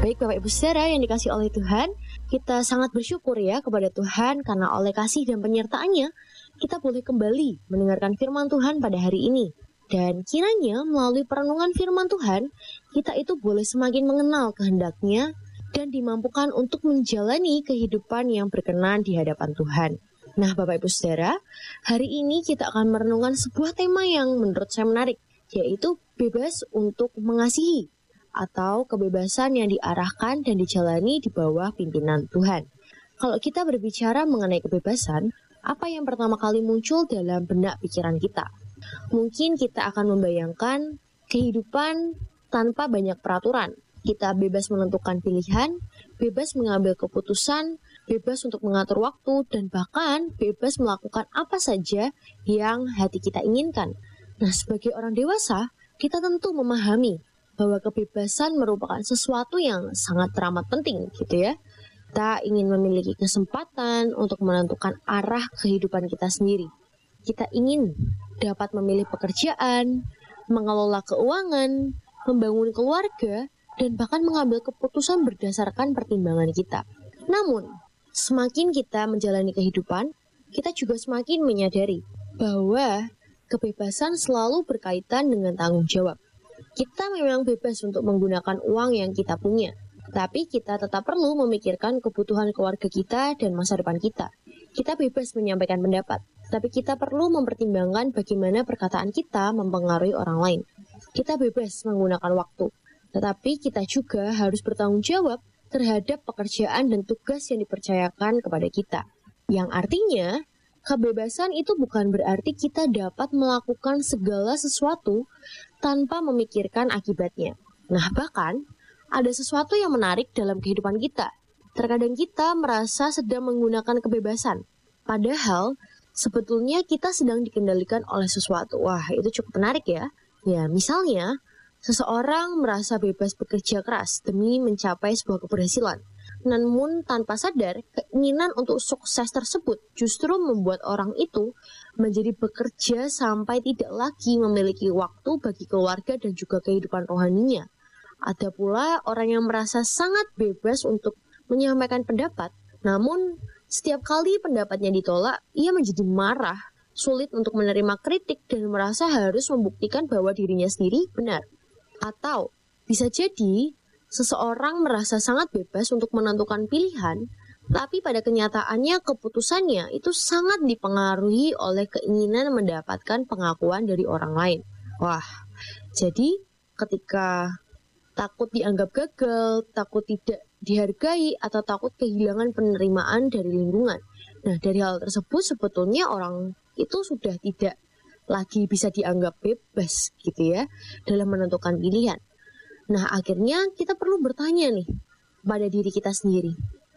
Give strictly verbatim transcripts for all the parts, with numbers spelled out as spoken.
Baik Bapak Ibu Saudara yang dikasihi oleh Tuhan, kita sangat bersyukur ya kepada Tuhan karena oleh kasih dan penyertaan-Nya kita boleh kembali mendengarkan firman Tuhan pada hari ini. Dan kiranya melalui perenungan firman Tuhan, kita itu boleh semakin mengenal kehendak-Nya dan dimampukan untuk menjalani kehidupan yang berkenan di hadapan Tuhan. Nah Bapak Ibu Saudara, hari ini kita akan merenungkan sebuah tema yang menurut saya menarik, yaitu bebas untuk mengasihi, atau kebebasan yang diarahkan dan dijalani di bawah pimpinan Tuhan. Kalau kita berbicara mengenai kebebasan, apa yang pertama kali muncul dalam benak pikiran kita? Mungkin kita akan membayangkan kehidupan tanpa banyak peraturan. Kita bebas menentukan pilihan, bebas mengambil keputusan, bebas untuk mengatur waktu, dan bahkan bebas melakukan apa saja yang hati kita inginkan. Nah, sebagai orang dewasa, kita tentu memahami bahwa kebebasan merupakan sesuatu yang sangat teramat penting gitu ya. Kita ingin memiliki kesempatan untuk menentukan arah kehidupan kita sendiri. Kita ingin dapat memilih pekerjaan, mengelola keuangan, membangun keluarga, dan bahkan mengambil keputusan berdasarkan pertimbangan kita. Namun, semakin kita menjalani kehidupan, kita juga semakin menyadari bahwa kebebasan selalu berkaitan dengan tanggung jawab. Kita memang bebas untuk menggunakan uang yang kita punya, tapi kita tetap perlu memikirkan kebutuhan keluarga kita dan masa depan kita. Kita bebas menyampaikan pendapat, tapi kita perlu mempertimbangkan bagaimana perkataan kita mempengaruhi orang lain. Kita bebas menggunakan waktu, tetapi kita juga harus bertanggung jawab terhadap pekerjaan dan tugas yang dipercayakan kepada kita. Yang artinya, kebebasan itu bukan berarti kita dapat melakukan segala sesuatu tanpa memikirkan akibatnya. Nah, bahkan ada sesuatu yang menarik dalam kehidupan kita. Terkadang kita merasa sedang menggunakan kebebasan, padahal sebetulnya kita sedang dikendalikan oleh sesuatu. Wah, itu cukup menarik ya. Ya, misalnya seseorang merasa bebas bekerja keras demi mencapai sebuah keberhasilan. Namun tanpa sadar, keinginan untuk sukses tersebut justru membuat orang itu menjadi bekerja sampai tidak lagi memiliki waktu bagi keluarga dan juga kehidupan rohaninya. Ada pula orang yang merasa sangat bebas untuk menyampaikan pendapat, namun setiap kali pendapatnya ditolak, ia menjadi marah, sulit untuk menerima kritik dan merasa harus membuktikan bahwa dirinya sendiri benar. Atau bisa jadi seseorang merasa sangat bebas untuk menentukan pilihan, tapi pada kenyataannya keputusannya itu sangat dipengaruhi oleh keinginan mendapatkan pengakuan dari orang lain. Wah, jadi ketika takut dianggap gagal, takut tidak dihargai, atau takut kehilangan penerimaan dari lingkungan. Nah, dari hal tersebut sebetulnya orang itu sudah tidak lagi bisa dianggap bebas gitu ya dalam menentukan pilihan. Nah, akhirnya kita perlu bertanya nih pada diri kita sendiri.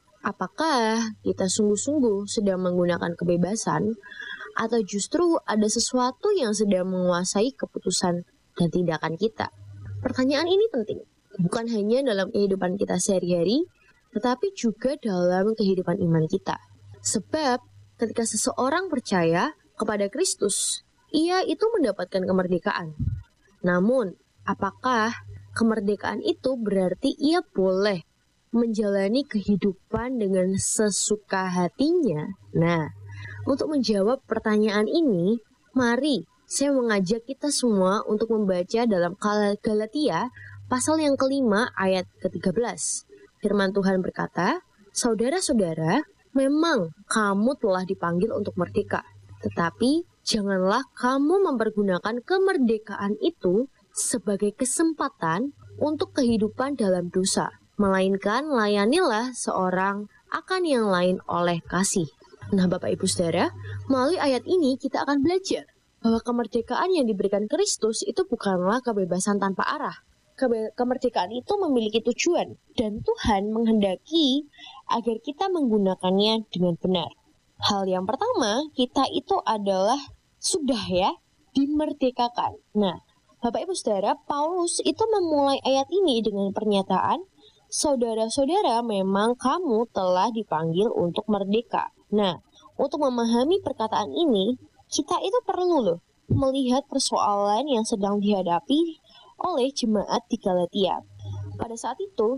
Apakah kita sungguh-sungguh sedang menggunakan kebebasan atau justru ada sesuatu yang sedang menguasai keputusan dan tindakan kita? Pertanyaan ini penting, bukan hanya dalam kehidupan kita sehari-hari, tetapi juga dalam kehidupan iman kita. Sebab ketika seseorang percaya kepada Kristus, ia itu mendapatkan kemerdekaan. Namun, apakah kemerdekaan itu berarti ia boleh menjalani kehidupan dengan sesuka hatinya? Nah, untuk menjawab pertanyaan ini, mari saya mengajak kita semua untuk membaca dalam Galatia pasal yang kelima ayat ketiga belas. Firman Tuhan berkata, "Saudara-saudara, memang kamu telah dipanggil untuk merdeka, tetapi janganlah kamu mempergunakan kemerdekaan itu sebagai kesempatan untuk kehidupan dalam dosa, melainkan layanilah seorang akan yang lain oleh kasih." Nah, Bapak Ibu Saudara, melalui ayat ini kita akan belajar bahwa kemerdekaan yang diberikan Kristus itu bukanlah kebebasan tanpa arah. Kebe- kemerdekaan itu memiliki tujuan, dan Tuhan menghendaki agar kita menggunakannya dengan benar. Hal yang pertama, kita itu adalah sudah ya dimerdekakan. Nah, Bapak Ibu Saudara, Paulus itu memulai ayat ini dengan pernyataan, "Saudara-saudara, memang kamu telah dipanggil untuk merdeka." Nah, untuk memahami perkataan ini, kita itu perlu loh melihat persoalan yang sedang dihadapi oleh jemaat di Galatia. Pada saat itu,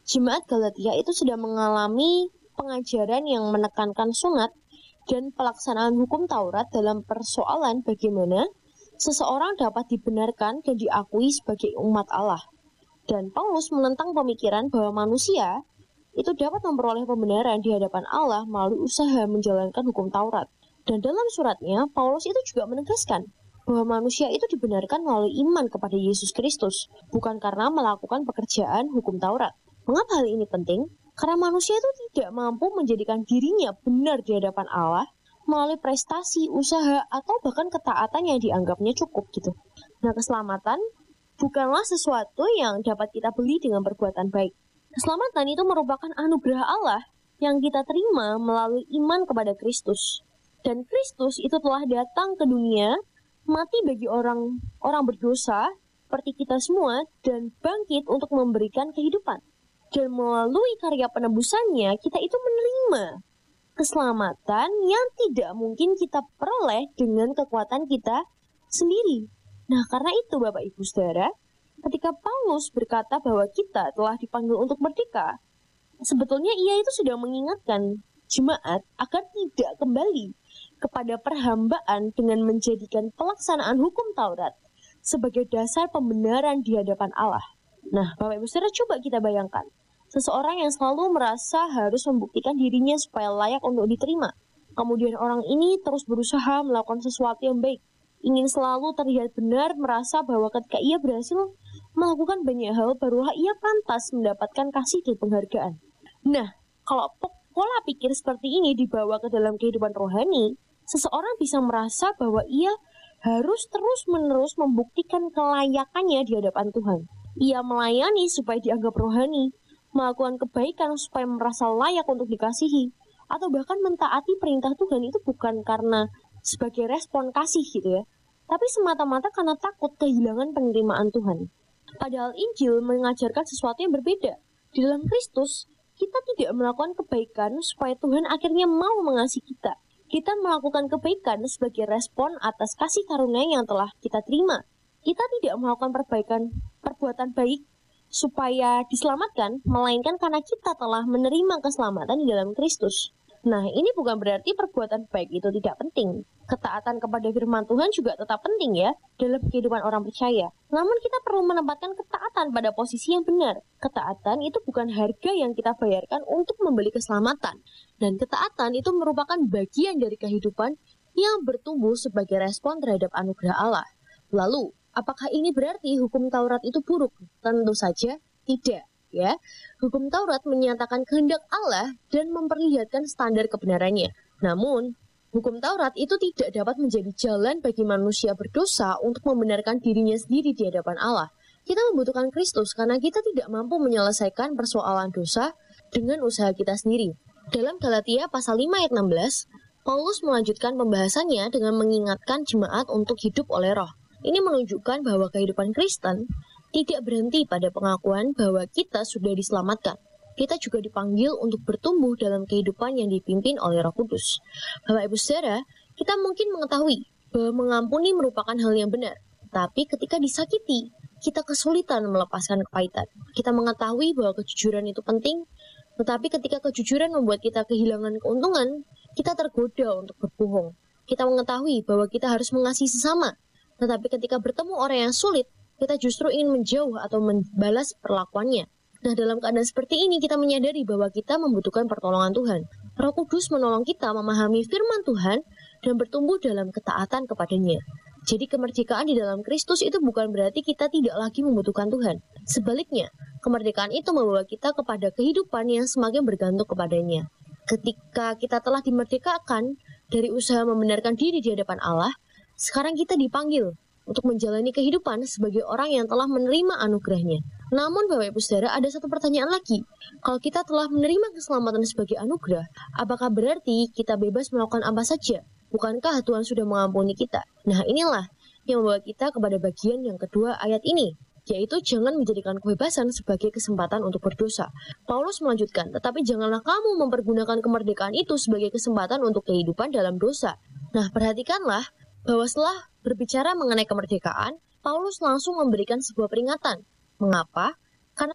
Jemaat Galatia itu sudah mengalami pengajaran yang menekankan sunat dan pelaksanaan hukum Taurat dalam persoalan bagaimana seseorang dapat dibenarkan dan diakui sebagai umat Allah. Dan Paulus menentang pemikiran bahwa manusia itu dapat memperoleh pembenaran di hadapan Allah melalui usaha menjalankan hukum Taurat. Dan dalam suratnya, Paulus itu juga menegaskan bahwa manusia itu dibenarkan melalui iman kepada Yesus Kristus, bukan karena melakukan pekerjaan hukum Taurat. Mengapa hal ini penting? Karena manusia itu tidak mampu menjadikan dirinya benar di hadapan Allah melalui prestasi, usaha, atau bahkan ketaatan yang dianggapnya cukup gitu. Nah, keselamatan bukanlah sesuatu yang dapat kita beli dengan perbuatan baik. Keselamatan itu merupakan anugerah Allah yang kita terima melalui iman kepada Kristus. Dan Kristus itu telah datang ke dunia, mati bagi orang orang berdosa seperti kita semua, dan bangkit untuk memberikan kehidupan. Dan melalui karya penebusannya, kita itu menerima keselamatan yang tidak mungkin kita peroleh dengan kekuatan kita sendiri. Nah, karena itu Bapak Ibu Saudara, ketika Paulus berkata bahwa kita telah dipanggil untuk merdeka, sebetulnya ia itu sudah mengingatkan jemaat agar tidak kembali kepada perhambaan dengan menjadikan pelaksanaan hukum Taurat sebagai dasar pembenaran di hadapan Allah. Nah, Bapak Ibu Saudara, coba kita bayangkan. Seseorang yang selalu merasa harus membuktikan dirinya supaya layak untuk diterima. Kemudian orang ini terus berusaha melakukan sesuatu yang baik. Ingin selalu terlihat benar, merasa bahwa ketika ia berhasil melakukan banyak hal, barulah ia pantas mendapatkan kasih dan penghargaan. Nah, kalau pola pikir seperti ini dibawa ke dalam kehidupan rohani, seseorang bisa merasa bahwa ia harus terus-menerus membuktikan kelayakannya di hadapan Tuhan. Ia melayani supaya dianggap rohani, melakukan kebaikan supaya merasa layak untuk dikasihi, atau bahkan mentaati perintah Tuhan itu bukan karena sebagai respon kasih gitu ya, tapi semata-mata karena takut kehilangan penerimaan Tuhan. Padahal Injil mengajarkan sesuatu yang berbeda. Di dalam Kristus, kita tidak melakukan kebaikan supaya Tuhan akhirnya mau mengasihi kita. Kita melakukan kebaikan sebagai respon atas kasih karunia yang telah kita terima. Kita tidak melakukan perbaikan, perbuatan baik supaya diselamatkan, melainkan karena kita telah menerima keselamatan di dalam Kristus. Nah, ini bukan berarti perbuatan baik itu tidak penting. Ketaatan kepada firman Tuhan juga tetap penting ya dalam kehidupan orang percaya. Namun kita perlu menempatkan ketaatan pada posisi yang benar. Ketaatan itu bukan harga yang kita bayarkan untuk membeli keselamatan. Dan ketaatan itu merupakan bagian dari kehidupan yang bertumbuh sebagai respon terhadap anugerah Allah. Lalu, apakah ini berarti hukum Taurat itu buruk? Tentu saja tidak, ya. Hukum Taurat menyatakan kehendak Allah dan memperlihatkan standar kebenarannya. Namun, hukum Taurat itu tidak dapat menjadi jalan bagi manusia berdosa untuk membenarkan dirinya sendiri di hadapan Allah. Kita membutuhkan Kristus karena kita tidak mampu menyelesaikan persoalan dosa dengan usaha kita sendiri. Dalam Galatia pasal lima ayat enam belas, Paulus melanjutkan pembahasannya dengan mengingatkan jemaat untuk hidup oleh Roh. Ini menunjukkan bahwa kehidupan Kristen tidak berhenti pada pengakuan bahwa kita sudah diselamatkan. Kita juga dipanggil untuk bertumbuh dalam kehidupan yang dipimpin oleh Roh Kudus. Bapak Ibu Saudara, kita mungkin mengetahui bahwa mengampuni merupakan hal yang benar. Tapi ketika disakiti, kita kesulitan melepaskan kepahitan. Kita mengetahui bahwa kejujuran itu penting, tetapi ketika kejujuran membuat kita kehilangan keuntungan, kita tergoda untuk berbohong. Kita mengetahui bahwa kita harus mengasihi sesama. Tetapi ketika bertemu orang yang sulit, kita justru ingin menjauh atau membalas perlakuannya. Nah, dalam keadaan seperti ini, kita menyadari bahwa kita membutuhkan pertolongan Tuhan. Roh Kudus menolong kita memahami firman Tuhan dan bertumbuh dalam ketaatan kepadanya. Jadi kemerdekaan di dalam Kristus itu bukan berarti kita tidak lagi membutuhkan Tuhan. Sebaliknya, kemerdekaan itu membawa kita kepada kehidupan yang semakin bergantung kepadanya. Ketika kita telah dimerdekakan dari usaha membenarkan diri di hadapan Allah, sekarang kita dipanggil untuk menjalani kehidupan sebagai orang yang telah menerima anugerahnya. Namun Bapak Ibu Saudara, ada satu pertanyaan lagi. Kalau kita telah menerima keselamatan sebagai anugerah, apakah berarti kita bebas melakukan apa saja? Bukankah Tuhan sudah mengampuni kita? Nah, inilah yang membawa kita kepada bagian yang kedua ayat ini, yaitu jangan menjadikan kebebasan sebagai kesempatan untuk berdosa. Paulus melanjutkan, tetapi janganlah kamu mempergunakan kemerdekaan itu sebagai kesempatan untuk kehidupan dalam dosa. Nah, perhatikanlah bahwa setelah berbicara mengenai kemerdekaan, Paulus langsung memberikan sebuah peringatan. Mengapa? Karena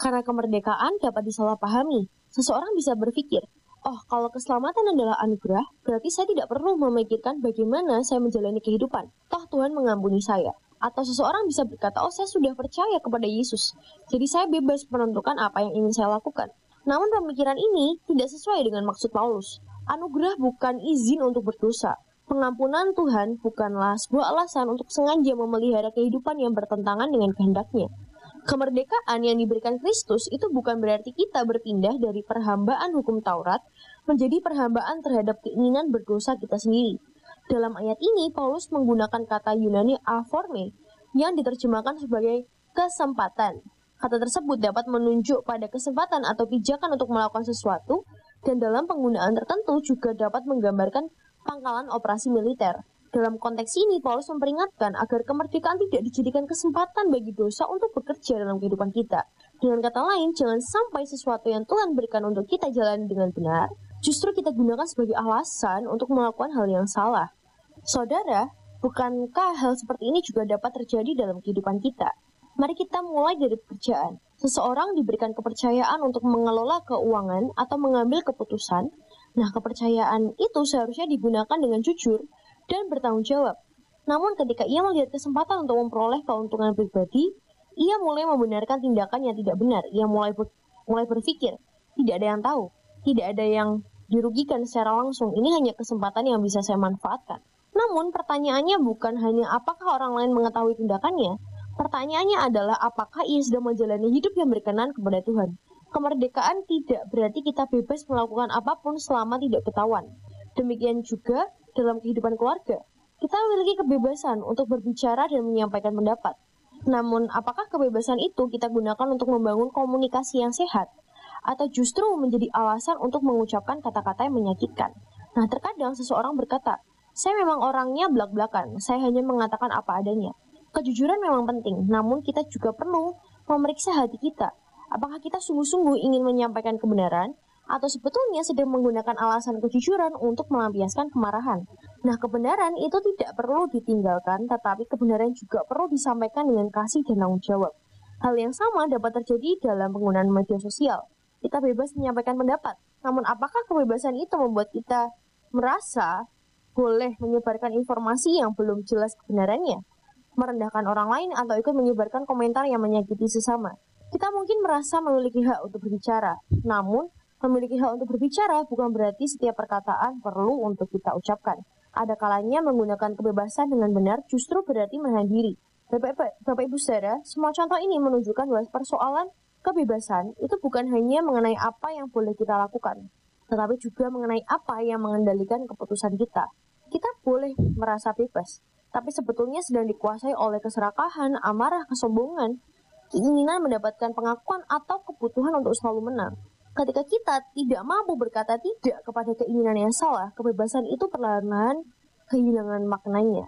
Karena kemerdekaan dapat disalahpahami. Seseorang bisa berpikir, oh, kalau keselamatan adalah anugerah, berarti saya tidak perlu memikirkan bagaimana saya menjalani kehidupan. Toh Tuhan mengampuni saya. Atau seseorang bisa berkata, oh, saya sudah percaya kepada Yesus, jadi saya bebas menentukan apa yang ingin saya lakukan. Namun pemikiran ini tidak sesuai dengan maksud Paulus. Anugerah bukan izin untuk berdosa. Pengampunan Tuhan bukanlah sebuah alasan untuk sengaja memelihara kehidupan yang bertentangan dengan kehendaknya. Kemerdekaan yang diberikan Kristus itu bukan berarti kita berpindah dari perhambaan hukum Taurat menjadi perhambaan terhadap keinginan berdosa kita sendiri. Dalam ayat ini, Paulus menggunakan kata Yunani aphorme yang diterjemahkan sebagai kesempatan. Kata tersebut dapat menunjuk pada kesempatan atau pijakan untuk melakukan sesuatu, dan dalam penggunaan tertentu juga dapat menggambarkan pangkalan operasi militer. Dalam konteks ini, Paulus memperingatkan agar kemerdekaan tidak dijadikan kesempatan bagi dosa untuk bekerja dalam kehidupan kita. Dengan kata lain, jangan sampai sesuatu yang Tuhan berikan untuk kita jalani dengan benar, justru kita gunakan sebagai alasan untuk melakukan hal yang salah. Saudara, bukankah hal seperti ini juga dapat terjadi dalam kehidupan kita? Mari kita mulai dari pekerjaan. Seseorang diberikan kepercayaan untuk mengelola keuangan atau mengambil keputusan. Nah, kepercayaan itu seharusnya digunakan dengan jujur dan bertanggung jawab. Namun ketika ia melihat kesempatan untuk memperoleh keuntungan pribadi, ia mulai membenarkan tindakan yang tidak benar. Ia mulai ber, mulai berpikir, tidak ada yang tahu, tidak ada yang dirugikan secara langsung. Ini hanya kesempatan yang bisa saya manfaatkan. Namun pertanyaannya bukan hanya apakah orang lain mengetahui tindakannya. Pertanyaannya adalah apakah ia sedang menjalani hidup yang berkenan kepada Tuhan. Kemerdekaan tidak berarti kita bebas melakukan apapun selama tidak ketahuan. Demikian juga dalam kehidupan keluarga. Kita memiliki kebebasan untuk berbicara dan menyampaikan pendapat. Namun, apakah kebebasan itu kita gunakan untuk membangun komunikasi yang sehat? Atau justru menjadi alasan untuk mengucapkan kata-kata yang menyakitkan? Nah, terkadang seseorang berkata, saya memang orangnya belak-belakan, saya hanya mengatakan apa adanya. Kejujuran memang penting, namun kita juga perlu memeriksa hati kita. Apakah kita sungguh-sungguh ingin menyampaikan kebenaran, atau sebetulnya sedang menggunakan alasan kejujuran untuk melampiaskan kemarahan. Nah, kebenaran itu tidak perlu ditinggalkan, tetapi kebenaran juga perlu disampaikan dengan kasih dan tanggung jawab. Hal yang sama dapat terjadi dalam penggunaan media sosial. Kita bebas menyampaikan pendapat, namun apakah kebebasan itu membuat kita merasa boleh menyebarkan informasi yang belum jelas kebenarannya, merendahkan orang lain, atau ikut menyebarkan komentar yang menyakiti sesama? Kita mungkin merasa memiliki hak untuk berbicara, namun memiliki hak untuk berbicara bukan berarti setiap perkataan perlu untuk kita ucapkan. Ada kalanya menggunakan kebebasan dengan benar justru berarti menahan diri. Bapak, Bapak Ibu Saudara, semua contoh ini menunjukkan bahwa persoalan kebebasan itu bukan hanya mengenai apa yang boleh kita lakukan, tetapi juga mengenai apa yang mengendalikan keputusan kita. Kita boleh merasa bebas, tapi sebetulnya sedang dikuasai oleh keserakahan, amarah, kesombongan, keinginan mendapatkan pengakuan, atau kebutuhan untuk selalu menang. Ketika kita tidak mampu berkata tidak kepada keinginan yang salah, kebebasan itu perlahan-lahan kehilangan maknanya.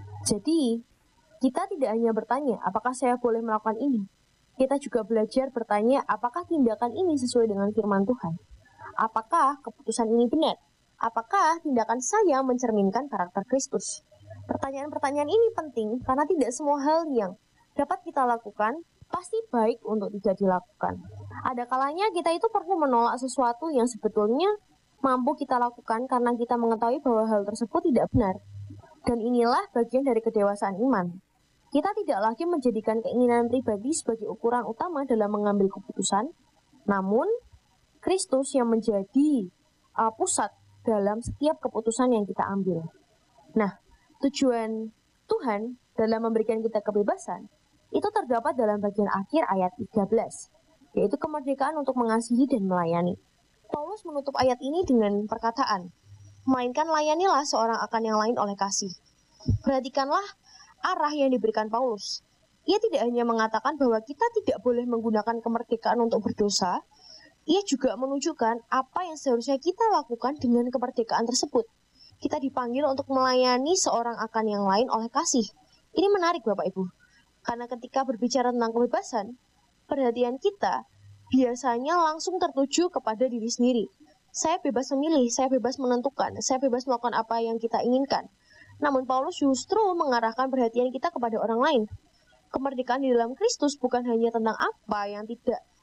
Jadi, kita tidak hanya bertanya, apakah saya boleh melakukan ini? Kita juga belajar bertanya, apakah tindakan ini sesuai dengan firman Tuhan? Apakah keputusan ini benar? Apakah tindakan saya mencerminkan karakter Kristus? Pertanyaan-pertanyaan ini penting karena tidak semua hal yang dapat kita lakukan pasti baik untuk tidak dilakukan. Ada kalanya kita itu perlu menolak sesuatu yang sebetulnya mampu kita lakukan karena kita mengetahui bahwa hal tersebut tidak benar. Dan inilah bagian dari kedewasaan iman. Kita tidak lagi menjadikan keinginan pribadi sebagai ukuran utama dalam mengambil keputusan, namun Kristus yang menjadi uh, pusat dalam setiap keputusan yang kita ambil. Nah, tujuan Tuhan dalam memberikan kita kebebasan itu terdapat dalam bagian akhir ayat tiga belas, yaitu kemerdekaan untuk mengasihi dan melayani. Paulus menutup ayat ini dengan perkataan, melainkan layanilah seorang akan yang lain oleh kasih. Perhatikanlah arah yang diberikan Paulus. Ia tidak hanya mengatakan bahwa kita tidak boleh menggunakan kemerdekaan untuk berdosa, ia juga menunjukkan apa yang seharusnya kita lakukan dengan kemerdekaan tersebut. Kita dipanggil untuk melayani seorang akan yang lain oleh kasih. Ini menarik Bapak Ibu. Karena ketika berbicara tentang kebebasan, perhatian kita biasanya langsung tertuju kepada diri sendiri. Saya bebas memilih, saya bebas menentukan, saya bebas melakukan apa yang kita inginkan. Namun Paulus justru mengarahkan perhatian kita kepada orang lain. Kemerdekaan di dalam Kristus bukan hanya tentang apa yang tidak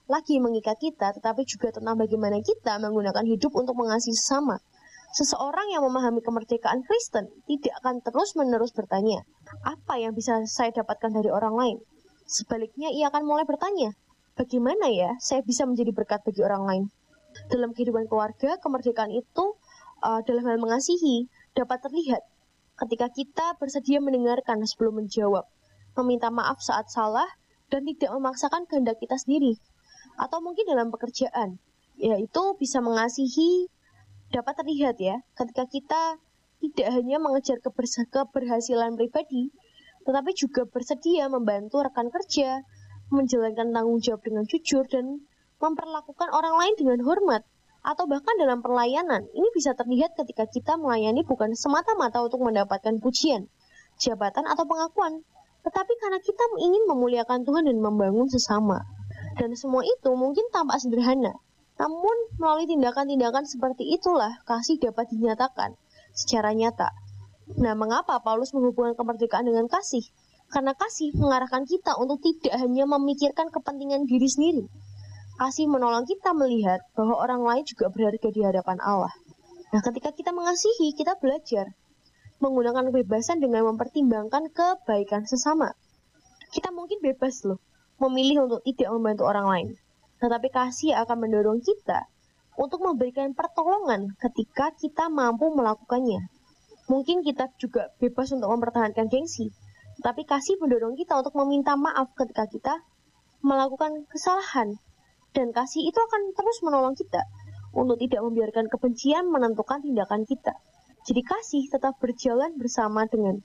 lagi mengikat kita, tetapi juga tentang bagaimana kita menggunakan hidup untuk mengasihi sesama. Seseorang yang memahami kemerdekaan Kristen tidak akan terus-menerus bertanya, apa yang bisa saya dapatkan dari orang lain? Sebaliknya, ia akan mulai bertanya, bagaimana ya saya bisa menjadi berkat bagi orang lain? Dalam kehidupan keluarga, kemerdekaan itu uh, dalam hal mengasihi dapat terlihat ketika kita bersedia mendengarkan sebelum menjawab, meminta maaf saat salah, dan tidak memaksakan kehendak kita sendiri. Atau mungkin dalam pekerjaan, yaitu bisa mengasihi dapat terlihat ya, ketika kita tidak hanya mengejar keberhasilan pribadi, tetapi juga bersedia membantu rekan kerja, menjalankan tanggung jawab dengan jujur, dan memperlakukan orang lain dengan hormat. Atau bahkan dalam pelayanan, ini bisa terlihat ketika kita melayani bukan semata-mata untuk mendapatkan pujian, jabatan, atau pengakuan, tetapi karena kita ingin memuliakan Tuhan dan membangun sesama. Dan semua itu mungkin tampak sederhana, namun melalui tindakan-tindakan seperti itulah kasih dapat dinyatakan secara nyata. Nah, mengapa Paulus menghubungkan kemerdekaan dengan kasih? Karena kasih mengarahkan kita untuk tidak hanya memikirkan kepentingan diri sendiri. Kasih menolong kita melihat bahwa orang lain juga berharga di hadapan Allah. Nah, ketika kita mengasihi, kita belajar menggunakan kebebasan dengan mempertimbangkan kebaikan sesama. Kita mungkin bebas loh memilih untuk tidak membantu orang lain. Tetapi kasih akan mendorong kita untuk memberikan pertolongan ketika kita mampu melakukannya. Mungkin kita juga bebas untuk mempertahankan gengsi, tetapi kasih mendorong kita untuk meminta maaf ketika kita melakukan kesalahan. Dan kasih itu akan terus menolong kita untuk tidak membiarkan kebencian menentukan tindakan kita. Jadi kasih tetap berjalan bersama dengan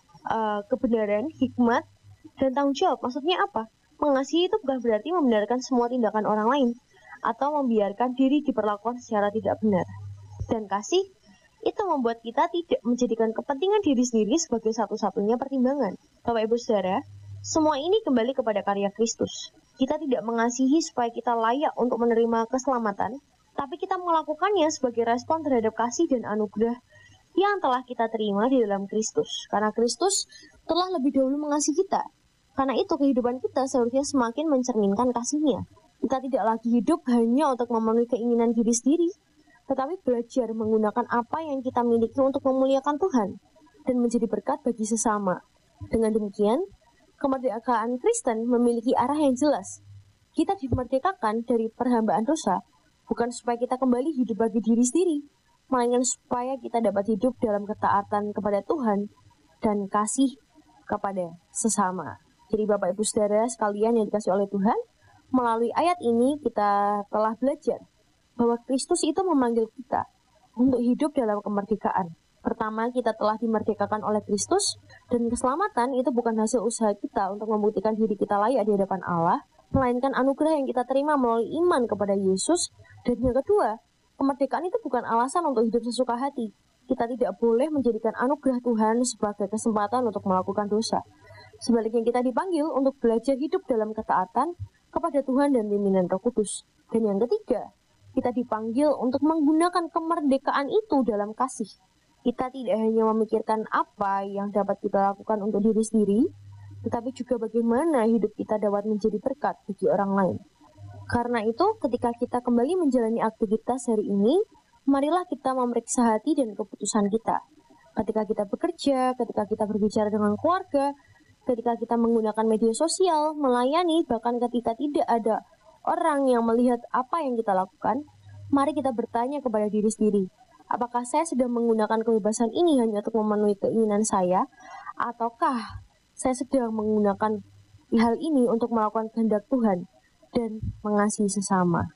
uh, kebenaran, hikmat, dan tanggung jawab. Maksudnya apa? Mengasihi itu bukan berarti membenarkan semua tindakan orang lain atau membiarkan diri diperlakukan secara tidak benar. Dan kasih itu membuat kita tidak menjadikan kepentingan diri sendiri sebagai satu-satunya pertimbangan. Bapak Ibu Saudara, semua ini kembali kepada karya Kristus. Kita tidak mengasihi supaya kita layak untuk menerima keselamatan, tapi kita melakukannya sebagai respon terhadap kasih dan anugerah yang telah kita terima di dalam Kristus. Karena Kristus telah lebih dahulu mengasihi kita. Karena itu kehidupan kita seharusnya semakin mencerminkan kasih-Nya. Kita tidak lagi hidup hanya untuk memenuhi keinginan diri sendiri, tetapi belajar menggunakan apa yang kita miliki untuk memuliakan Tuhan dan menjadi berkat bagi sesama. Dengan demikian, kemerdekaan Kristen memiliki arah yang jelas. Kita dimerdekakan dari perhambaan dosa, bukan supaya kita kembali hidup bagi diri sendiri, melainkan supaya kita dapat hidup dalam ketaatan kepada Tuhan dan kasih kepada sesama. Jadi Bapak Ibu Saudara sekalian yang dikasihi oleh Tuhan, melalui ayat ini kita telah belajar bahwa Kristus itu memanggil kita untuk hidup dalam kemerdekaan. Pertama, kita telah dimerdekakan oleh Kristus, dan keselamatan itu bukan hasil usaha kita untuk membuktikan diri kita layak di hadapan Allah, melainkan anugerah yang kita terima melalui iman kepada Yesus. Dan yang kedua, kemerdekaan itu bukan alasan untuk hidup sesuka hati. Kita tidak boleh menjadikan anugerah Tuhan sebagai kesempatan untuk melakukan dosa. Sebaliknya kita dipanggil untuk belajar hidup dalam ketaatan kepada Tuhan dan pimpinan Roh Kudus. Dan yang ketiga, kita dipanggil untuk menggunakan kemerdekaan itu dalam kasih. Kita tidak hanya memikirkan apa yang dapat kita lakukan untuk diri sendiri, tetapi juga bagaimana hidup kita dapat menjadi berkat bagi orang lain. Karena itu, ketika kita kembali menjalani aktivitas hari ini, marilah kita memeriksa hati dan keputusan kita. Ketika kita bekerja, ketika kita berbicara dengan keluarga, ketika kita menggunakan media sosial, melayani, bahkan ketika tidak ada orang yang melihat apa yang kita lakukan, mari kita bertanya kepada diri sendiri, apakah saya sedang menggunakan kebebasan ini hanya untuk memenuhi keinginan saya, ataukah saya sedang menggunakan hal ini untuk melakukan kehendak Tuhan dan mengasihi sesama.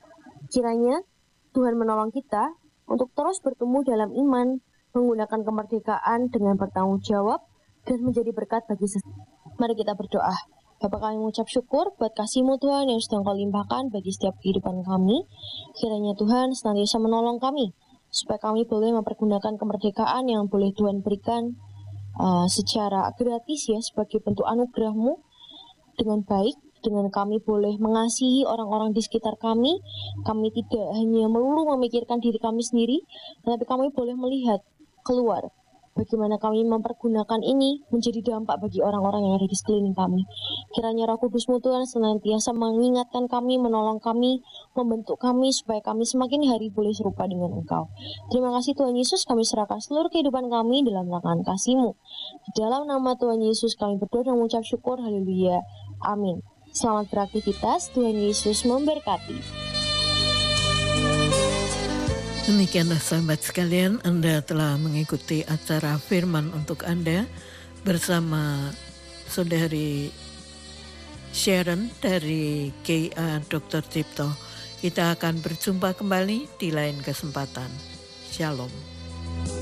Kiranya Tuhan menolong kita untuk terus bertumbuh dalam iman, menggunakan kemerdekaan dengan bertanggung jawab, dan menjadi berkat bagi sesama. Mari kita berdoa. Bapa, kami mengucap syukur buat kasih-Mu Tuhan yang sedang Kau limpahkan bagi setiap kehidupan kami. Kiranya Tuhan senantiasa menolong kami, supaya kami boleh mempergunakan kemerdekaan yang boleh Tuhan berikan uh, secara gratis ya, sebagai bentuk anugerah-Mu dengan baik. Dengan kami boleh mengasihi orang-orang di sekitar kami, kami tidak hanya melulu memikirkan diri kami sendiri, tetapi kami boleh melihat keluar bagaimana kami mempergunakan ini menjadi dampak bagi orang-orang yang ada di sekeliling kami. Kiranya Roh Kudus-Mu Tuhan senantiasa mengingatkan kami, menolong kami, membentuk kami supaya kami semakin hari boleh serupa dengan Engkau. Terima kasih Tuhan Yesus, kami serahkan seluruh kehidupan kami dalam tangan kasih-Mu. Di dalam nama Tuhan Yesus kami berdoa dan mengucap syukur, haleluya, amin. Selamat beraktivitas, Tuhan Yesus memberkati. Demikianlah sahabat sekalian, Anda telah mengikuti acara Firman untuk Anda bersama Saudari Sharon dari K A dokter Cipto. Kita akan berjumpa kembali di lain kesempatan. Shalom.